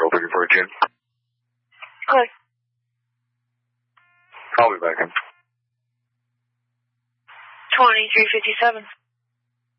Girl looking for a gin. Okay. Call me back in. 2357.